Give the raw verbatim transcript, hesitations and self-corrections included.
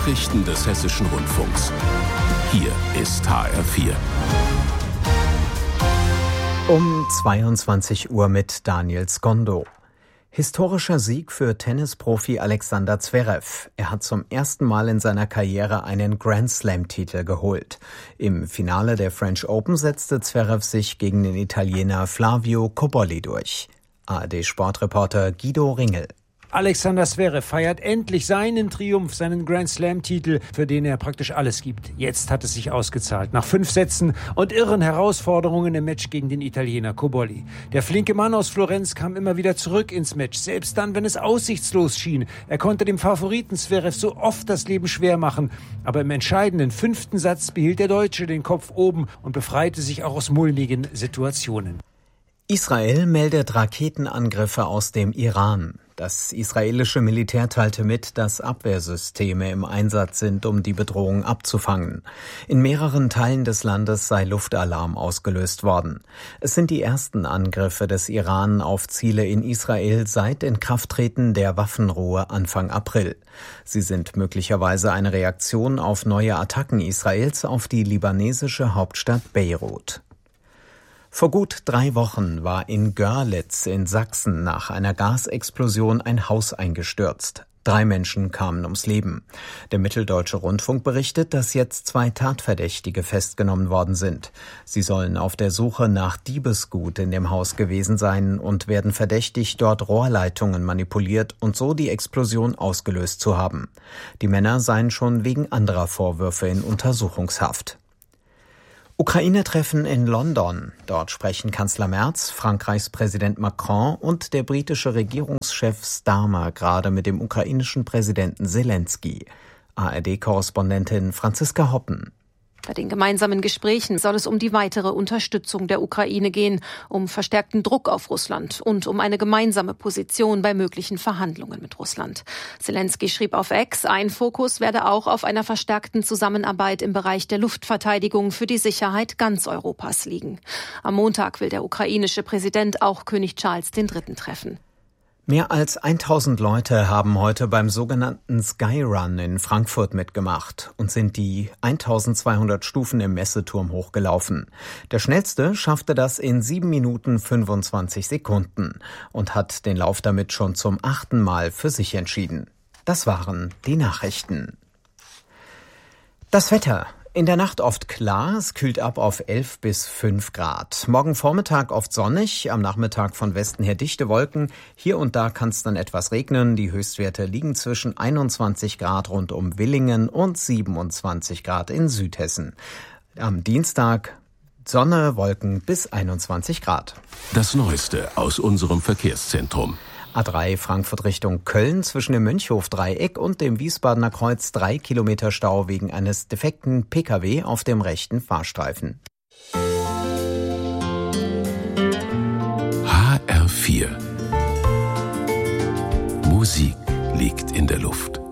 Nachrichten des Hessischen Rundfunks. Hier ist H R vier. Um zweiundzwanzig Uhr mit Daniel Skondo. Historischer Sieg für Tennisprofi Alexander Zverev. Er hat zum ersten Mal in seiner Karriere einen Grand-Slam-Titel geholt. Im Finale der French Open setzte Zverev sich gegen den Italiener Flavio Cobolli durch. A R D-Sportreporter Guido Ringel. Alexander Zverev feiert endlich seinen Triumph, seinen Grand-Slam-Titel, für den er praktisch alles gibt. Jetzt hat es sich ausgezahlt. Nach fünf Sätzen und irren Herausforderungen im Match gegen den Italiener Cobolli. Der flinke Mann aus Florenz kam immer wieder zurück ins Match, selbst dann, wenn es aussichtslos schien. Er konnte dem Favoriten Zverev so oft das Leben schwer machen. Aber im entscheidenden fünften Satz behielt der Deutsche den Kopf oben und befreite sich auch aus mulmigen Situationen. Israel meldet Raketenangriffe aus dem Iran. Das israelische Militär teilte mit, dass Abwehrsysteme im Einsatz sind, um die Bedrohung abzufangen. In mehreren Teilen des Landes sei Luftalarm ausgelöst worden. Es sind die ersten Angriffe des Iran auf Ziele in Israel seit Inkrafttreten der Waffenruhe Anfang April. Sie sind möglicherweise eine Reaktion auf neue Attacken Israels auf die libanesische Hauptstadt Beirut. Vor gut drei Wochen war in Görlitz in Sachsen nach einer Gasexplosion ein Haus eingestürzt. Drei Menschen kamen ums Leben. Der Mitteldeutsche Rundfunk berichtet, dass jetzt zwei Tatverdächtige festgenommen worden sind. Sie sollen auf der Suche nach Diebesgut in dem Haus gewesen sein und werden verdächtigt, dort Rohrleitungen manipuliert und so die Explosion ausgelöst zu haben. Die Männer seien schon wegen anderer Vorwürfe in Untersuchungshaft. Ukraine-Treffen in London. Dort sprechen Kanzler Merz, Frankreichs Präsident Macron und der britische Regierungschef Starmer gerade mit dem ukrainischen Präsidenten Selenskyj. A R D-Korrespondentin Franziska Hoppen. Bei den gemeinsamen Gesprächen soll es um die weitere Unterstützung der Ukraine gehen, um verstärkten Druck auf Russland und um eine gemeinsame Position bei möglichen Verhandlungen mit Russland. Selenskyj schrieb auf X, ein Fokus werde auch auf einer verstärkten Zusammenarbeit im Bereich der Luftverteidigung für die Sicherheit ganz Europas liegen. Am Montag will der ukrainische Präsident auch König Charles der Dritte treffen. Mehr als tausend Leute haben heute beim sogenannten Skyrun in Frankfurt mitgemacht und sind die eintausendzweihundert Stufen im Messeturm hochgelaufen. Der Schnellste schaffte das in sieben Minuten fünfundzwanzig Sekunden und hat den Lauf damit schon zum achten Mal für sich entschieden. Das waren die Nachrichten. Das Wetter. In der Nacht oft klar, es kühlt ab auf elf bis fünf Grad. Morgen Vormittag oft sonnig, am Nachmittag von Westen her dichte Wolken. Hier und da kann es dann etwas regnen. Die Höchstwerte liegen zwischen einundzwanzig Grad rund um Willingen und siebenundzwanzig Grad in Südhessen. Am Dienstag Sonne, Wolken bis einundzwanzig Grad. Das Neueste aus unserem Verkehrszentrum. A drei Frankfurt Richtung Köln zwischen dem Mönchhof-Dreieck und dem Wiesbadener Kreuz drei Kilometer Stau wegen eines defekten P K W auf dem rechten Fahrstreifen. H R vier. Musik liegt in der Luft.